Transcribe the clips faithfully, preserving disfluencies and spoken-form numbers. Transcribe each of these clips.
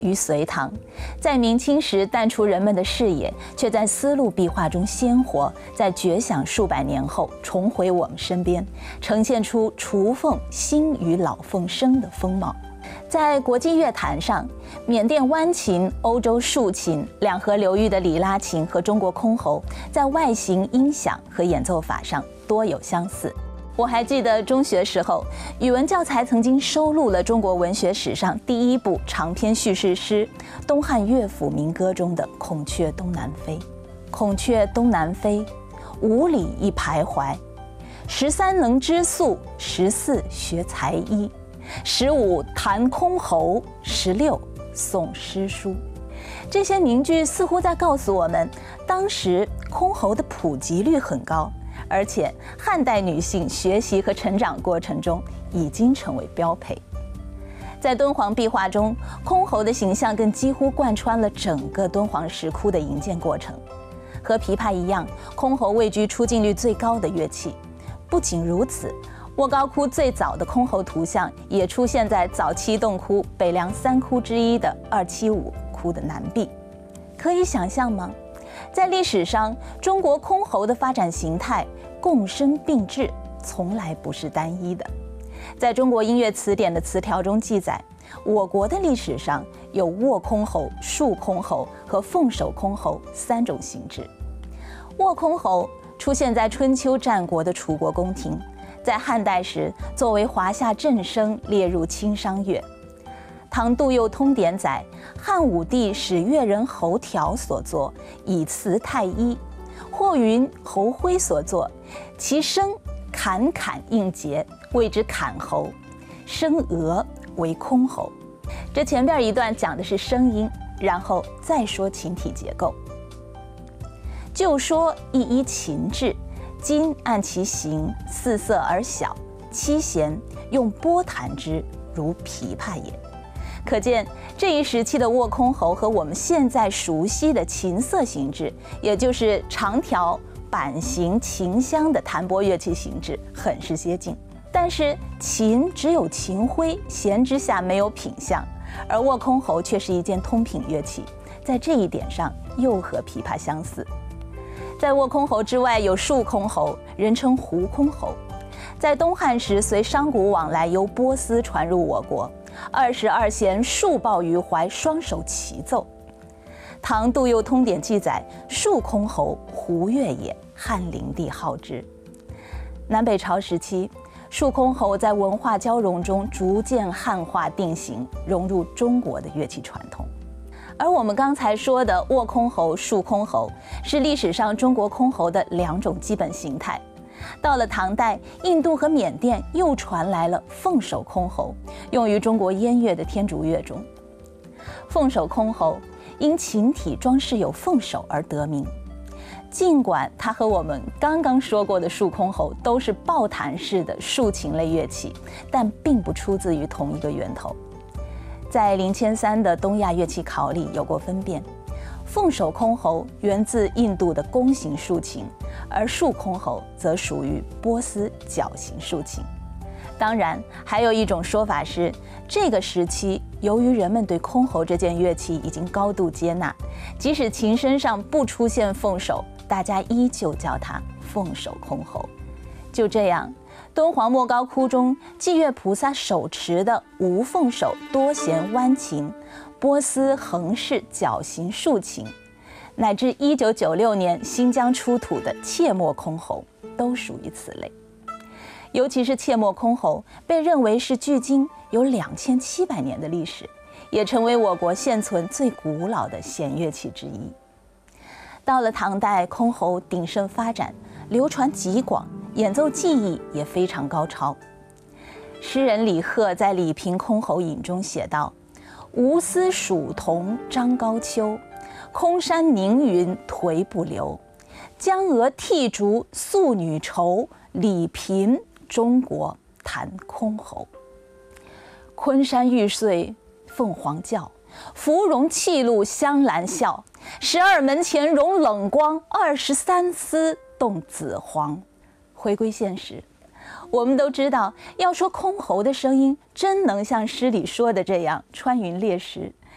于隋唐，在明清时淡出人们的视野，却在丝路壁画中鲜活，在绝响数百年后重回我们身边，呈现出雏凤新与老凤生的风貌。在国际乐坛上，缅甸湾琴、欧洲竖琴、两河流域的里拉琴和中国箜篌，在外形、音响和演奏法上多有相似。我还记得中学时候，语文教材曾经收录了中国文学史上第一部长篇叙事诗《东汉乐府民歌》中的《孔雀东南飞》。孔雀东南飞，五里一徘徊。十三能织素，十四学才艺，十五弹箜篌，十六诵诗书。这些名句似乎在告诉我们，当时箜篌的普及率很高。而且汉代女性学习和成长过程中已经成为标配。在敦煌壁画中，箜篌的形象更几乎贯穿了整个敦煌石窟的营建过程。和琵琶一样，箜篌位居出镜率最高的乐器。不仅如此，莫高窟最早的箜篌图像也出现在早期洞窟北凉三窟之一的二七五窟的南壁。可以想象吗？在历史上，中国箜篌的发展形态共生并治，从来不是单一的。在中国音乐词典的词条中记载，我国的历史上有握箜篌、竖箜篌和凤首箜篌三种形制。握箜篌出现在春秋战国的楚国宫廷，在汉代时作为华夏正声列入清商乐。唐杜佑通典载，汉武帝使乐人侯条所作，以辞太医。或云侯徽所作，其声坎坎应节，谓之坎侯；声俄为箜篌。这前边一段讲的是声音，然后再说琴体结构。就说一依琴制，今按其形，四色而小，七弦用拨弹之，如琵琶也。可见这一时期的握箜篌和我们现在熟悉的琴瑟形制，也就是长条板形琴箱的弹拨乐器形制很是接近。但是琴只有琴徽，弦之下没有品相，而握箜篌却是一件通品乐器，在这一点上又和琵琶相似。在握箜篌之外有竖箜篌，人称胡箜篌。在东汉时，随商贾往来，由波斯传入我国。二十二弦竖抱于怀，双手齐奏。唐杜佑通典记载，竖箜篌胡乐也，汉灵帝好之。南北朝时期，竖箜篌在文化交融中逐渐汉化定型，融入中国的乐器传统。而我们刚才说的握箜篌、竖箜篌，是历史上中国箜篌的两种基本形态。到了唐代，印度和缅甸又传来了凤首箜篌，用于中国燕乐的天竺乐中。凤首箜篌因琴体装饰有凤首而得名，尽管它和我们刚刚说过的竖箜篌都是抱弹式的竖琴类乐器，但并不出自于同一个源头。在零千三的东亚乐器考里有过分辨，凤首箜篌源自印度的弓形竖琴，而竖箜篌则属于波斯角形竖琴。当然，还有一种说法是，这个时期由于人们对箜篌这件乐器已经高度接纳，即使琴身上不出现凤首，大家依旧叫它凤首箜篌。就这样，敦煌莫高窟中祭月菩萨手持的无凤首多弦弯琴、波斯横式角形竖琴，乃至一九九六年新疆出土的切莫箜篌，都属于此类。尤其是切莫箜篌，被认为是距今有两千七百年的历史，也成为我国现存最古老的弦乐器之一。到了唐代，箜篌鼎盛发展，流传极广，演奏技艺也非常高超。诗人李贺在《李平箜篌引》中写道：“吴丝蜀铜张高丘，空山凝云颓不流。江娥剔竹素女愁，李平中国弹箜篌。昆山玉碎凤凰叫，芙蓉泣露香兰笑。十二门前融冷光，二十三丝动紫黄。”回归现实，我们都知道，要说箜篌的声音真能像诗里说的这样穿云裂石，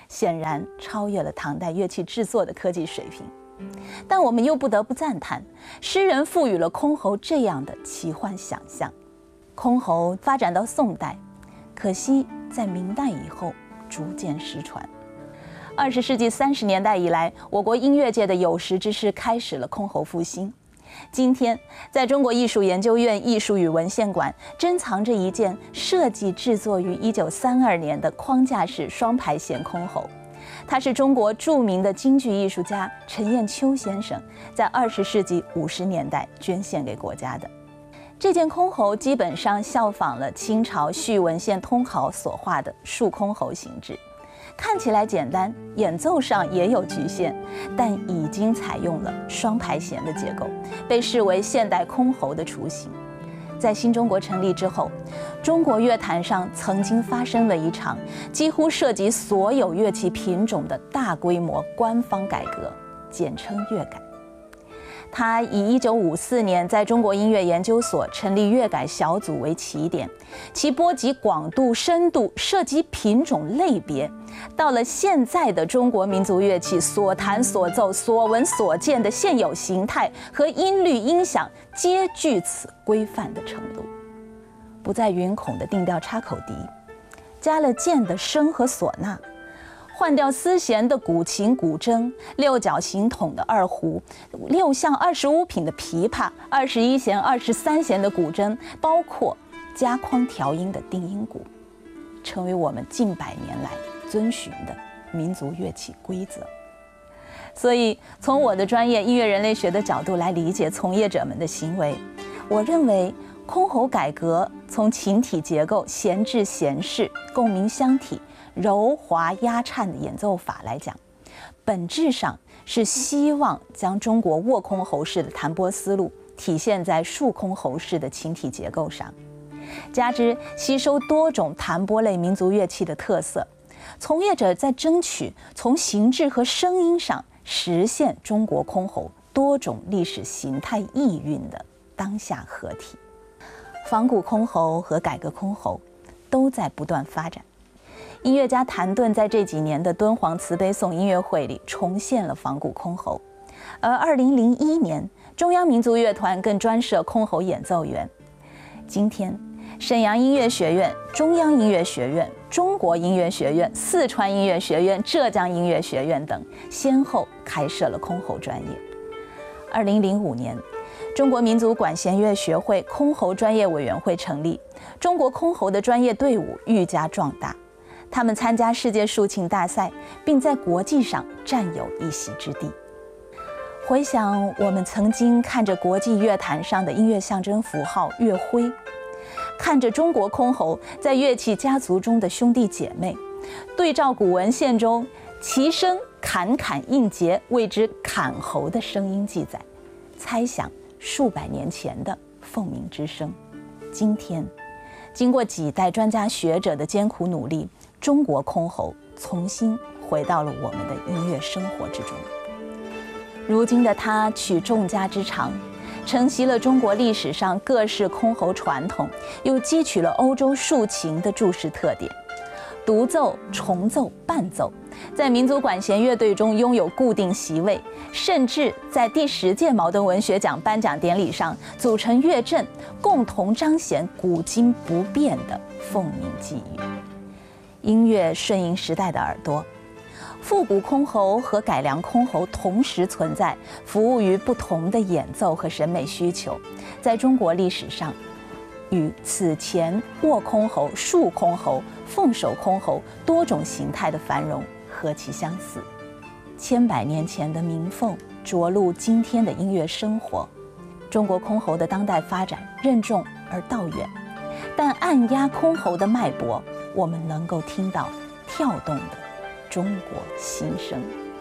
显然超越了唐代乐器制作的科技水平。但我们又不得不赞叹，诗人赋予了箜篌这样的奇幻想象。箜篌发展到宋代，可惜在明代以后逐渐失传。二十世纪三十年代以来，我国音乐界的有识之士开始了箜篌复兴。今天，在中国艺术研究院艺术与文献馆珍藏着一件设计制作于一九三二年的框架式双排弦箜篌。它是中国著名的京剧艺术家陈彦秋先生在二十世纪五十年代捐献给国家的。这件箜篌基本上效仿了清朝徐文献通考所画的竖箜篌形制，看起来简单，演奏上也有局限，但已经采用了双排弦的结构，被视为现代箜篌的雏形。在新中国成立之后，中国乐坛上曾经发生了一场几乎涉及所有乐器品种的大规模官方改革，简称乐改。他以一九五四年在中国音乐研究所成立乐改小组为起点，其波及广度、深度，涉及品种类别，到了现在的中国民族乐器所弹所奏、所闻所见的现有形态和音律音响皆据此规范的程度。不再云孔的定调插口笛，加了键的笙和唢呐，换掉丝弦的古琴古筝，六角形筒的二胡，六项二十五品的琵琶，二十一弦、二十三弦的古筝，包括加框调音的定音鼓，成为我们近百年来遵循的民族乐器规则。所以，从我的专业音乐人类学的角度来理解从业者们的行为，我认为箜篌改革从琴体结构、弦质弦势、共鸣箱体、柔滑压颤的演奏法来讲，本质上是希望将中国握箜篌式的弹拨思路体现在竖箜篌式的琴体结构上，加之吸收多种弹拨类民族乐器的特色，从业者在争取从形制和声音上实现中国箜篌多种历史形态意蕴的当下合体。仿古箜篌和改革箜篌都在不断发展。音乐家谭盾在这几年的敦煌慈悲颂音乐会里重现了仿古箜篌，而二零零一年中央民族乐团更专设箜篌演奏员。今天，沈阳音乐学院、中央音乐学院、中国音乐学院、四川音乐学院、浙江音乐学院等先后开设了箜篌专业。二零零五年，中国民族管弦乐学会箜篌专业委员会成立，中国箜篌的专业队伍愈加壮大。他们参加世界竖琴大赛，并在国际上占有一席之地。回想我们曾经看着国际乐坛上的音乐象征符号乐徽，看着中国箜篌在乐器家族中的兄弟姐妹，对照古文献中其声坎坎应节谓之坎篌的声音记载，猜想数百年前的凤鸣之声。今天，经过几代专家学者的艰苦努力，中国箜篌重新回到了我们的音乐生活之中。如今的它取众家之长，承袭了中国历史上各式箜篌传统，又汲取了欧洲竖琴的注释特点，独奏、重奏、伴奏，在民族管弦乐队中拥有固定席位，甚至在第十届茅盾文学奖颁奖典礼上组成乐阵，共同彰显古今不变的凤鸣寄语。音乐顺应时代的耳朵，复古箜篌和改良箜篌同时存在，服务于不同的演奏和审美需求，在中国历史上与此前握箜篌、竖箜篌、凤手箜篌多种形态的繁荣何其相似。千百年前的鸣凤着陆今天的音乐生活，中国箜篌的当代发展任重而道远，但按压箜篌的脉搏，我们能够听到跳动的中国心声。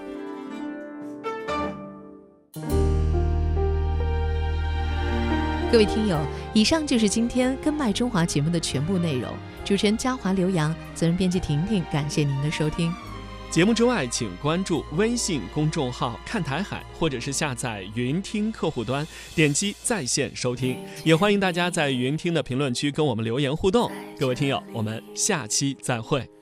各位听友，以上就是今天根脉中华节目的全部内容。主持人嘉华、刘洋，责任编辑婷婷，感谢您的收听。 节目之外，请关注微信公众号“看台海”，或者是下载云听客户端，点击在线收听。也欢迎大家在云听的评论区跟我们留言互动。各位听友，我们下期再会。